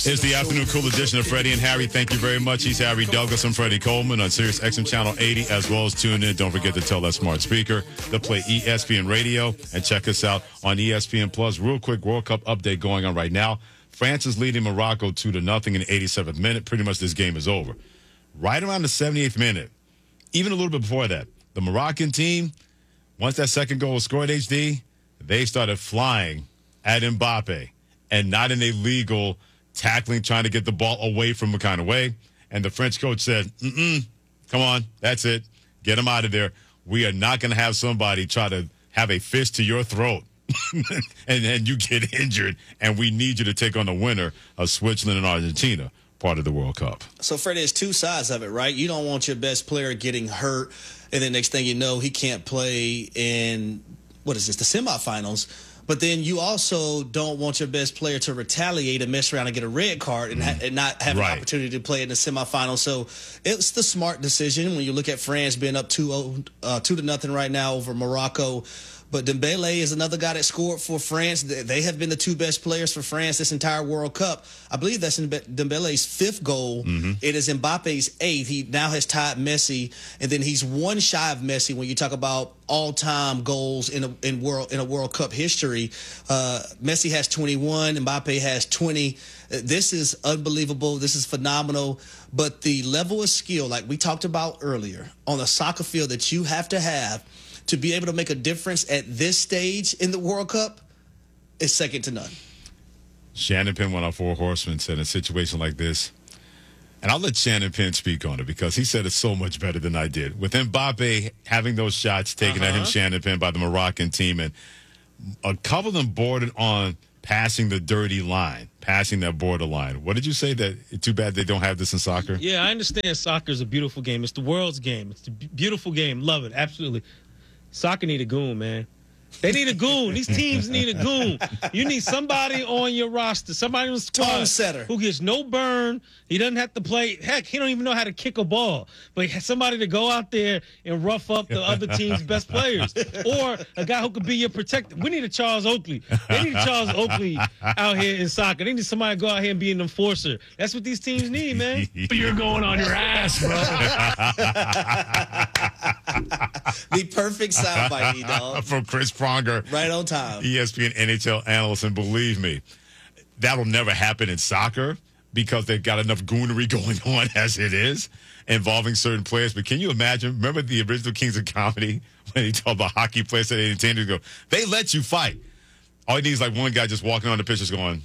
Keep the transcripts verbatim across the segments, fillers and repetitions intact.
It's the afternoon cool edition of Freddie and Harry. Thank you very much. He's Harry Douglas. I'm Freddie Coleman on Sirius X M Channel eighty, as well as tune in. Don't forget to tell that smart speaker to play E S P N Radio and check us out on E S P N Plus. Real quick World Cup update going on right now. France is leading Morocco two to nothing in the eighty-seventh minute. Pretty much this game is over. Right around the seventy-eighth minute, even a little bit before that, the Moroccan team, once that second goal was scored, H D, they started flying at Mbappe and not an illegal tackling, trying to get the ball away from kind of way. And the French coach said, mm-mm, come on, that's it. Get him out of there. We are not going to have somebody try to have a fist to your throat and then you get injured, and we need you to take on the winner of Switzerland and Argentina, part of the World Cup. So, Freddie, there's two sides of it, right? You don't want your best player getting hurt, and then next thing you know, he can't play in, what is this, the semifinals. But then you also don't want your best player to retaliate and mess around and get a red card and, ha- and not have Right. an opportunity to play in the semifinals. So it's the smart decision when you look at France being up two, uh, two to nothing right now over Morocco. But Dembele is another guy that scored for France. They have been the two best players for France this entire World Cup. I believe that's Dembele's fifth goal. Mm-hmm. It is Mbappe's eighth. He now has tied Messi, and then he's one shy of Messi when you talk about all-time goals in a in world in a World Cup history. Uh, Messi has twenty-one. Mbappe has twenty. This is unbelievable. This is phenomenal. But the level of skill, like we talked about earlier, on a soccer field that you have to have to be able to make a difference at this stage in the World Cup is second to none. Shannon Penn, one of our four horsemen, said in a situation like this, and I'll let Shannon Penn speak on it because he said it so much better than I did. With Mbappe having those shots taken uh-huh. at him, Shannon Penn, by the Moroccan team, and a couple of them boarded on passing the dirty line, passing that borderline. What did you say? That too bad they don't have this in soccer? Yeah, I understand soccer is a beautiful game. It's the world's game. It's a beautiful game. Love it. Absolutely. Soccer need a goon, man. They need a goon. These teams need a goon. You need somebody on your roster, somebody on the squad setter who gets no burn. He doesn't have to play. Heck, he don't even know how to kick a ball. But somebody to go out there and rough up the other team's best players. Or a guy who could be your protector. We need a Charles Oakley. They need a Charles Oakley out here in soccer. They need somebody to go out here and be an enforcer. That's what these teams need, man. You're going on your ass, bro. The perfect soundbite, E-Dog. From Chris Pronger. Right on time. E S P N N H L analyst, and believe me, that'll never happen in soccer because they've got enough goonery going on as it is involving certain players. But can you imagine? Remember the original Kings of Comedy when he told about hockey players that they intended to go, they let you fight. All you need is like one guy just walking on the pitch just going,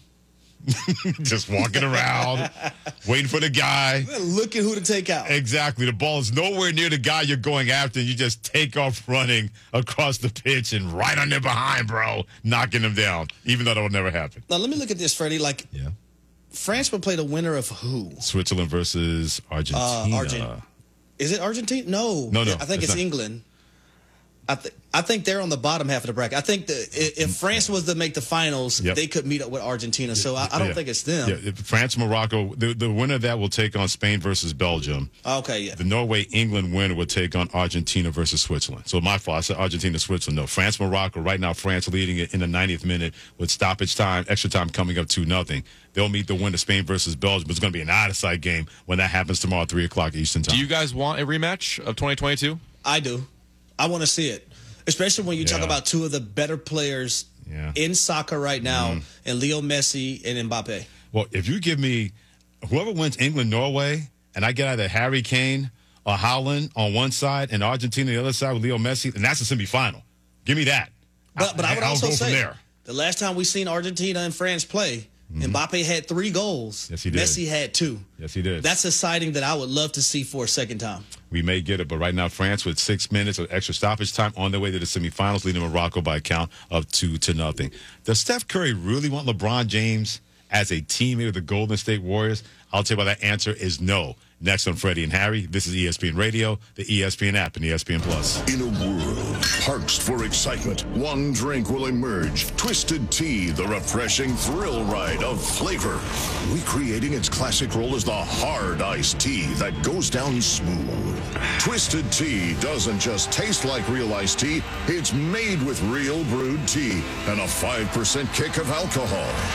just walking around, waiting for the guy. Looking who to take out. Exactly. The ball is nowhere near the guy you're going after, and you just take off running across the pitch and right on there behind, bro, knocking them down, even though that will never happen. Now, let me look at this, Freddie. Like, yeah. France will play the winner of who? Switzerland versus Argentina. Uh, Argent- Is it Argentina? No. No, no. I think it's, it's England. I, th- I think they're on the bottom half of the bracket. I think that if France was to make the finals, yep. they could meet up with Argentina. So I, I don't yeah. think it's them. Yeah. France, Morocco, the, the winner of that will take on Spain versus Belgium. Okay, yeah. The Norway-England winner will take on Argentina versus Switzerland. So my fault. I said Argentina, Switzerland. No, France, Morocco. Right now, France leading it in the ninetieth minute with stoppage time, extra time coming up two nothing. They'll meet the winner, Spain versus Belgium. It's going to be an out-of-sight game when that happens tomorrow at three o'clock Eastern time. Do you guys want a rematch of twenty twenty-two? I do. I want to see it. Especially when you yeah. talk about two of the better players yeah. in soccer right now, mm. and Leo Messi and Mbappe. Well, if you give me whoever wins England, Norway, and I get either Harry Kane or Haaland on one side and Argentina on the other side with Leo Messi, and that's a semifinal. Give me that. But, but I would I'll also go say, from there. The last time we seen Argentina and France play, Mm-hmm. Mbappe had three goals. Yes, he did. Messi had two. Yes, he did. That's a sighting that I would love to see for a second time. We may get it, but right now France with six minutes of extra stoppage time on their way to the semifinals, leading Morocco by a count of two to nothing. Does Steph Curry really want LeBron James as a teammate of the Golden State Warriors? I'll tell you why that answer is no. Next on Freddie and Harry, this is E S P N Radio, the E S P N app, and E S P N Plus. In a world parched for excitement, one drink will emerge. Twisted Tea, the refreshing thrill ride of flavor. Recreating its classic role as the hard iced tea that goes down smooth. Twisted Tea doesn't just taste like real iced tea, it's made with real brewed tea and a five percent kick of alcohol.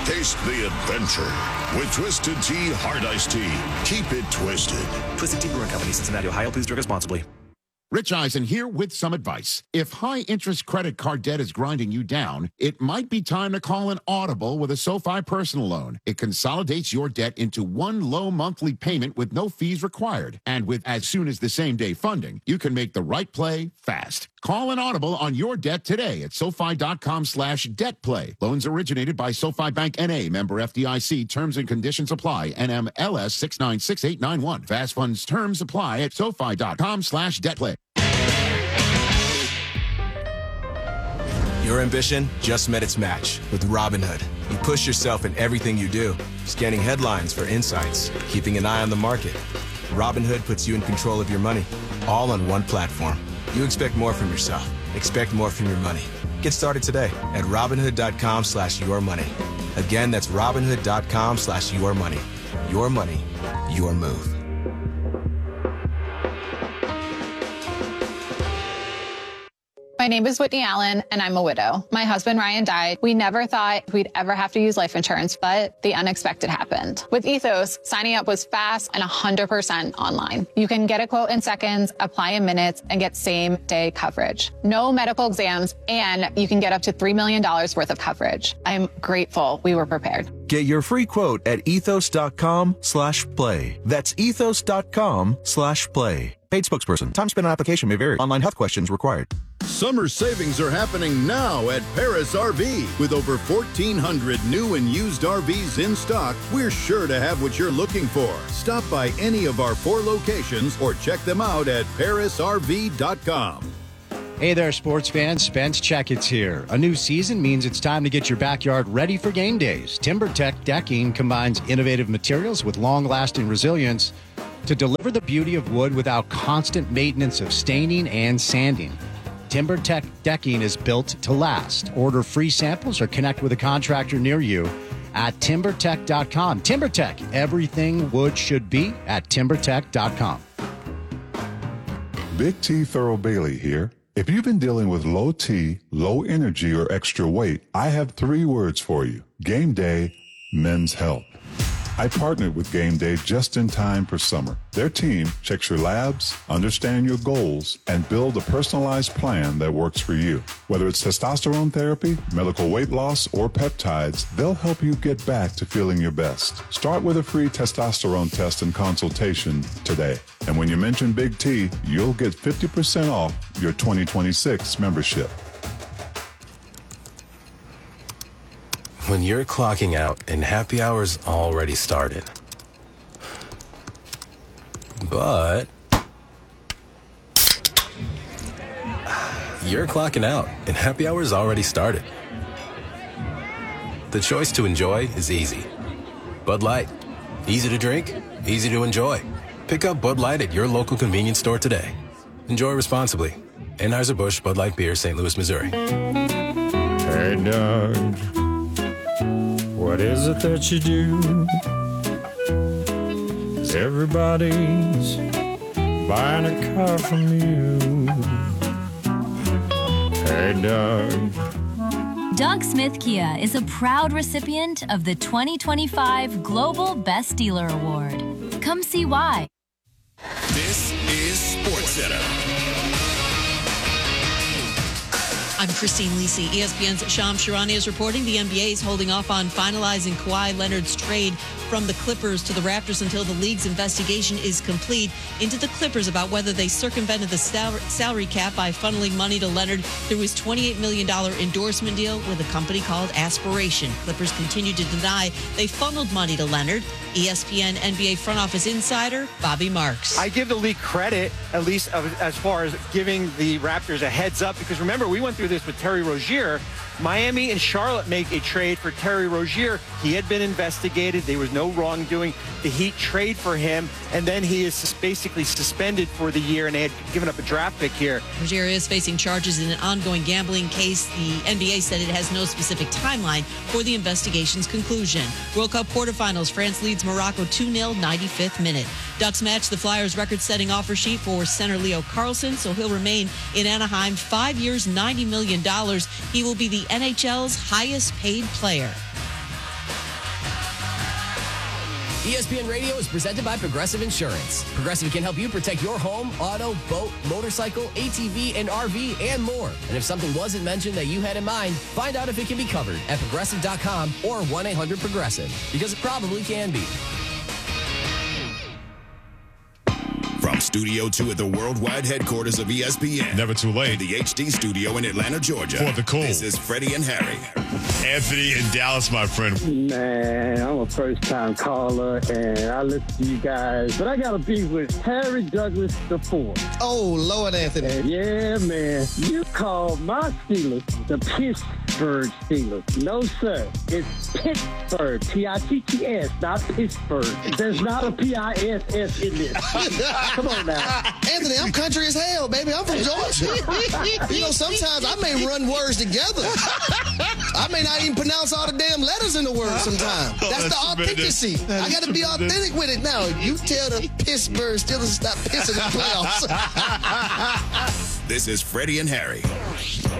Taste the adventure with Twisted Tea Hard Iced Tea. Keep it twisted. Twisted Tea Brewing Company, Cincinnati, Ohio. Please drink responsibly. Rich Eisen here with some advice. If high-interest credit card debt is grinding you down, it might be time to call an Audible with a SoFi personal loan. It consolidates your debt into one low monthly payment with no fees required. And with as soon as the same-day funding, you can make the right play fast. Call an Audible on your debt today at SoFi.com slash debt play. Loans originated by SoFi Bank N A, member F D I C. Terms and conditions apply. N M L S six nine six eight nine one. Fast funds terms apply at SoFi.com slash debt play. Your ambition just met its match with Robinhood. You push yourself in everything you do, scanning headlines for insights, keeping an eye on the market. Robinhood puts you in control of your money, all on one platform. You expect more from yourself. Expect more from your money. Get started today at Robinhood.com slash your money. Again, that's Robinhood.com slash your money. Your money, your move. My name is Whitney Allen, and I'm a widow. My husband, Ryan, died. We never thought we'd ever have to use life insurance, but the unexpected happened. With Ethos, signing up was fast and one hundred percent online. You can get a quote in seconds, apply in minutes, and get same-day coverage. No medical exams, and you can get up to three million dollars worth of coverage. I'm grateful we were prepared. Get your free quote at ethos.com slash play. That's ethos.com slash play. Paid spokesperson. Time spent on application may vary. Online health questions required. Summer savings are happening now at Paris R V. With over fourteen hundred new and used R Vs in stock, we're sure to have what you're looking for. Stop by any of our four locations or check them out at paris r v dot com. Hey there, sports fans. Spence Checketts here. A new season means it's time to get your backyard ready for game days. TimberTech Decking combines innovative materials with long-lasting resilience to deliver the beauty of wood without constant maintenance of staining and sanding. TimberTech Decking is built to last. Order free samples or connect with a contractor near you at timber tech dot com. TimberTech, everything wood should be at timber tech dot com. Big T Thurl Bailey here. If you've been dealing with low T, low energy, or extra weight, I have three words for you. Game Day Men's Health. I partnered with Game Day just in time for summer. Their team checks your labs, understand your goals, and build a personalized plan that works for you. Whether it's testosterone therapy, medical weight loss, or peptides, they'll help you get back to feeling your best. Start with a free testosterone test and consultation today. And when you mention Big T, you'll get fifty percent off your twenty twenty-six membership. When you're clocking out and happy hour's already started. But you're clocking out and happy hour's already started. The choice to enjoy is easy. Bud Light. Easy to drink, easy to enjoy. Pick up Bud Light at your local convenience store today. Enjoy responsibly. Anheuser-Busch Bud Light Beer, Saint Louis, Missouri. Hey, Doug. What is it that you do? 'Cause everybody's buying a car from you. Hey, Doug. Doug Smith Kia is a proud recipient of the twenty twenty-five Global Best Dealer Award. Come see why. This is SportsCenter. I'm Christine Lisi. E S P N's Shams Charania is reporting the N B A is holding off on finalizing Kawhi Leonard's trade from the Clippers to the Raptors until the league's investigation is complete into the Clippers about whether they circumvented the sal- salary cap by funneling money to Leonard through his twenty-eight million dollars endorsement deal with a company called Aspiration. Clippers continue to deny they funneled money to Leonard. E S P N N B A front office insider Bobby Marks. I give the league credit, at least as far as giving the Raptors a heads up, because remember, we went through this with Terry Rozier. Miami and Charlotte make a trade for Terry Rozier. He had been investigated. There was no wrongdoing. The Heat trade for him, and then he is basically suspended for the year, and they had given up a draft pick here. Rozier is facing charges in an ongoing gambling case. The N B A said it has no specific timeline for the investigation's conclusion. World Cup quarterfinals, France leads Morocco two nil, ninety-fifth minute. Ducks match the Flyers' record-setting offer sheet for center Leo Carlsson, so he'll remain in Anaheim five years, ninety million dollars. He will be the N H L's highest-paid player. E S P N Radio is presented by Progressive Insurance. Progressive can help you protect your home, auto, boat, motorcycle, A T V, and R V, and more. And if something wasn't mentioned that you had in mind, find out if it can be covered at progressive dot com or one eight hundred progressive, because it probably can be. From Studio two at the worldwide headquarters of E S P N. Never too late. The H D studio in Atlanta, Georgia. For the cool. This is Freddie and Harry. Anthony in Dallas, my friend. Man, I'm a first-time caller, and I listen to you guys. But I got to be with Harry Douglas the fourth. Oh, Lord, Anthony. And yeah, man. You call my Steelers the Pittsburgh Steelers. No, sir. It's Pittsburgh. P I T T S, not Pittsburgh. There's not a P I S S in this. Come on now. Anthony, I'm country as hell, baby. I'm from Georgia. You know, sometimes I may run words together. I may not even pronounce all the damn letters in the word sometimes. That's, that's the authenticity. I got to be authentic with it now. You tell the Pittsburgh Steelers to stop pissing in the playoffs. This is Freddie and Harry.